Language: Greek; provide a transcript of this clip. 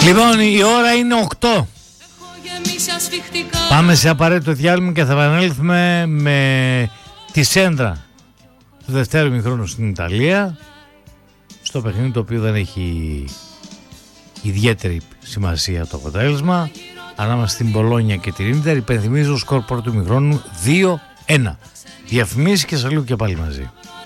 Λοιπόν, η ώρα είναι 8. Πάμε σε απαραίτητο διάλειμμα και θα επανέλθουμε με τη σέντρα του δευτέρου ημιχρόνου στην Ιταλία, στο παιχνίδι το οποίο δεν έχει ιδιαίτερη σημασία το αποτέλεσμα, ανάμεσα στην Μπολόνια και την Ίντερ. Υπενθυμίζω σκορ πρώτου ημιχρόνου 2-1. Διαφημίσεις και σε λίγο και πάλι μαζί.